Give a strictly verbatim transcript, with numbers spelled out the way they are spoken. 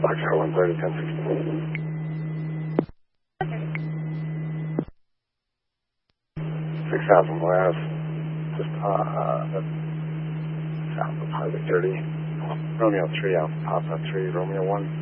Foxtrot one thirty, ten sixty. six thousand west, just uh, south of Highway thirty. Romeo three, Alpha Papa three, Romeo one.